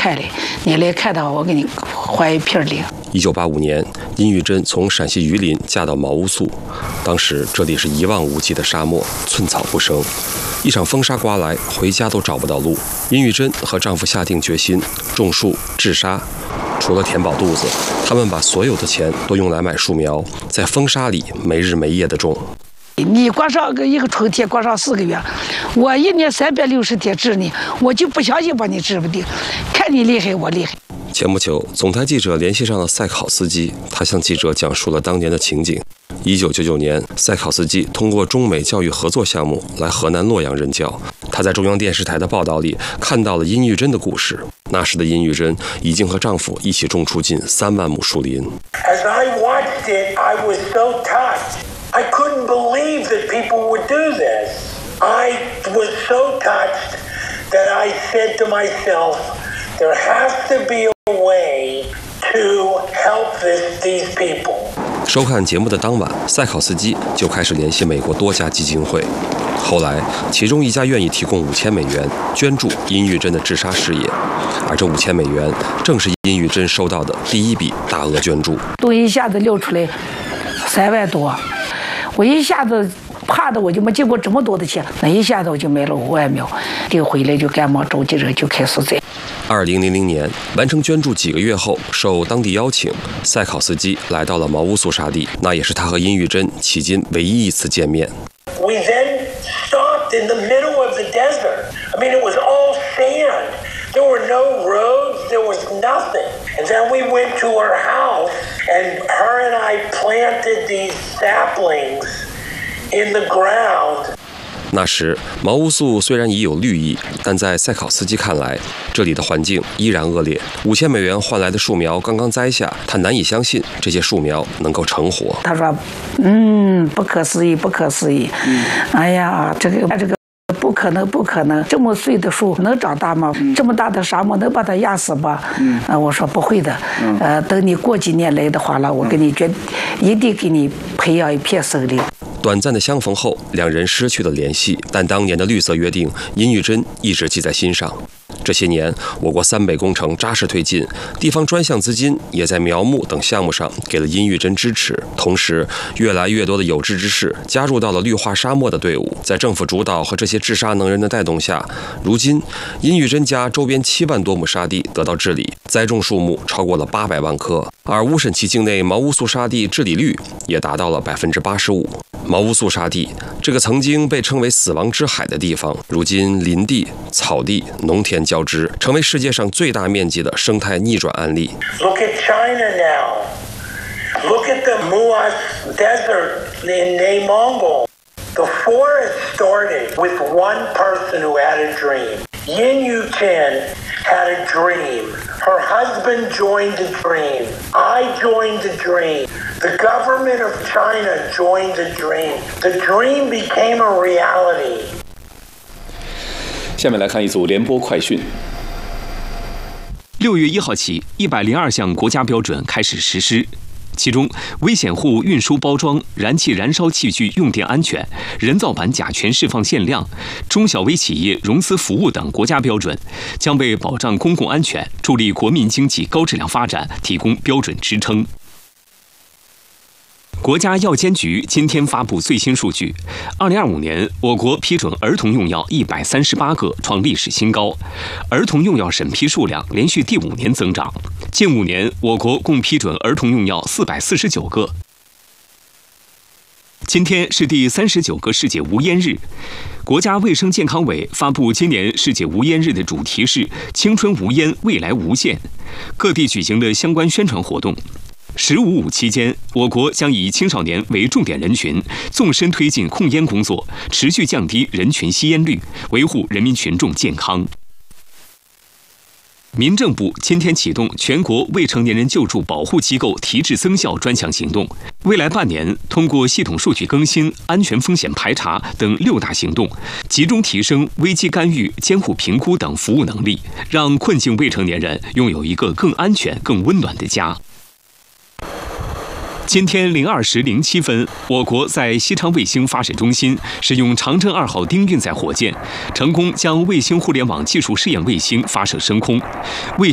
看的，你来看的话，我给你换一瓶梨。 1985年，殷玉珍从陕西榆林嫁到毛乌素，当时这里是一望无际的沙漠，寸草不生。一场风沙刮来，回家都找不到路。殷玉珍和丈夫下定决心种树治沙，除了填饱肚子，他们把所有的钱都用来买树苗，在风沙里没日没夜地种。 你光上一个春天，光上4个月，我1年360天治你，我就不相信把你治不定，看你厉害，我厉害。 前不久，总台记者联系上了赛考斯基，他向记者讲述了当年的情景。1999年，赛考斯基通过中美教育合作项目来河南洛阳任教。他在中央电视台的报道里看到了殷玉珍的故事。那时的殷玉珍已经和丈夫一起种出近3万亩树林。 As I watched it, I was so touched. I couldn't believe that people would do this. I was so touched that I said to myself, there has to be a way to help these people. 收看节目的当晚，赛考斯基就开始联系美国多家基金会。后来，其中一家愿意提供5000美元捐助殷玉珍的治沙事业，而这5000美元正是殷玉珍收到的第一笔大额捐助。 都一下子溜出来3万多，我一下子怕的我就没见过这么多的钱，那一下子我就买了5万苗，这个回来就赶忙召集人就开始栽。 2000年完成捐助几个月后，受当地邀请，赛考斯基来到了毛乌素沙地，那也是他和殷玉珍迄今唯一一次见面。 We then stopped in the middle of the desert. I mean, it was all sand. There were no roads. There was nothing. And then we went to her house, and her and I planted these saplings in the ground. 那时，毛乌素虽然已有绿意，但在赛考斯基看来，这里的环境依然恶劣。5000美元换来的树苗刚刚栽下，他难以相信这些树苗能够成活。 他说：“不可思议，不可思议！哎呀，这个不可能，不可能！这么碎的树能长大吗？这么大的沙漠能把它压死吗？”我说不会的。等你过几年来的话了，我给你一定给你培养一片森林。 短暂的相逢后，两人失去了联系，但当年的绿色约定，殷玉珍一直记在心上。这些年，我国3北工程扎实推进，地方专项资金也在苗木等项目上给了殷玉珍支持。同时，越来越多的有志之士加入到了绿化沙漠的队伍。在政府主导和这些治沙能人的带动下，如今殷玉珍家周边7万多亩沙地得到治理，栽种树木超过了800万棵，而乌审旗境内毛乌素沙地治理率也达到了85%。毛乌素沙地这个曾经被称为死亡之海的地方，如今林地、草地、农田交织，成为世界上最大面积的生态逆转案例。 Look at China now. Look at the Muas Desert in内蒙古. The forest started with one person who had a dream. Yin Yu-tin had a dream. Her husband joined the dream. I joined the dream. The government of China joined the dream. The dream became a reality. 下面来看一组联播快讯。6月1号起，102项国家标准开始实施。其中，危险物运输包装、燃气燃烧器具用电安全、人造板甲醛释放限量、中小微企业融资服务等国家标准，将为保障公共安全、助力国民经济高质量发展提供标准支撑。国家药监局今天发布最新数据，2025年我国批准儿童用药138个，创历史新高，儿童用药审批数量连续第5年增长。近5年，我国共批准儿童用药449个。今天是第39个世界无烟日，国家卫生健康委发布今年世界无烟日的主题是“青春无烟，未来无限”，各地举行了相关宣传活动。15.5期间，我国将以青少年为重点人群，纵深推进控烟工作，持续降低人群吸烟率，维护人民群众健康。民政部今天启动全国未成年人救助保护机构提质增效专项行动，未来半年，通过系统数据更新、安全风险排查等6大行动，集中提升危机干预、监护评估等服务能力，让困境未成年人拥有一个更安全、更温暖的家。今天02时07分，我国在西昌卫星发射中心使用长征2号丁运载火箭，成功将卫星互联网技术试验卫星发射升空。卫